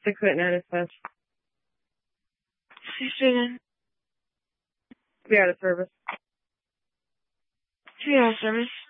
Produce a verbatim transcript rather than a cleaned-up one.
six eight nine dispatch. six eight nine. Be out of service. Be out of service.